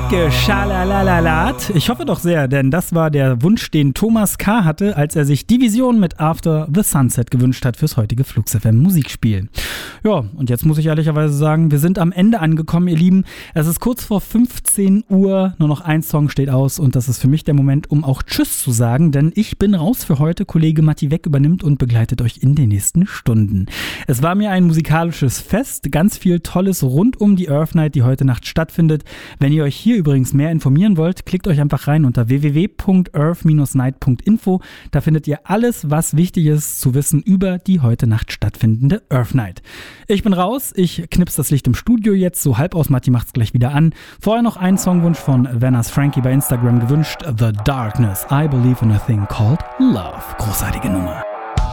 Geschalalalat. Ich hoffe doch sehr, denn das war der Wunsch, den Thomas K. hatte, als er sich die Vision mit After the Sunset gewünscht hat fürs heutige Flux FM Musikspiel. Ja, und jetzt muss ich ehrlicherweise sagen, wir sind am Ende angekommen, ihr Lieben. Es ist kurz vor 15 Uhr, nur noch ein Song steht aus und das ist für mich der Moment, um auch Tschüss zu sagen, denn ich bin raus für heute. Kollege Matti Weck übernimmt und begleitet euch in den nächsten Stunden. Es war mir ein musikalisches Fest, ganz viel Tolles rund um die Earth Night, die heute Nacht stattfindet. Wenn ihr euch hier übrigens mehr informieren wollt, klickt euch einfach rein unter www.earth-night.info. Da findet ihr alles, was wichtig ist zu wissen über die heute Nacht stattfindende Earth Night. Ich bin raus, ich knips das Licht im Studio jetzt, so halb aus, Matti macht's gleich wieder an. Vorher noch ein Songwunsch von Vanners Frankie bei Instagram gewünscht, The Darkness, I Believe in a Thing Called Love. Großartige Nummer.